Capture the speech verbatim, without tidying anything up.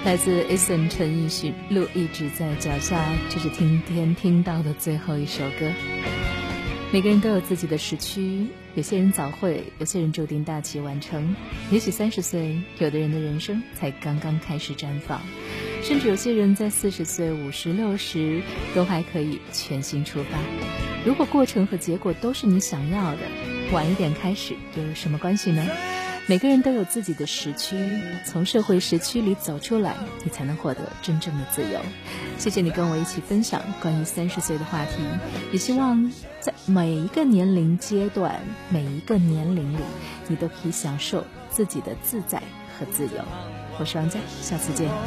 来自 Eason 陈奕迅，路一直在脚下，这是今天听到的最后一首歌。每个人都有自己的时区，有些人早会，有些人注定大器晚成。也许三十岁，有的人的人生才刚刚开始绽放，甚至有些人在四十岁、五十、六十都还可以全新出发。如果过程和结果都是你想要的，晚一点开始又有什么关系呢？每个人都有自己的时区，从社会时区里走出来，你才能获得真正的自由。谢谢你跟我一起分享关于三十岁的话题，也希望在每一个年龄阶段，每一个年龄里，你都可以享受自己的自在和自由。我是王佳，下次见。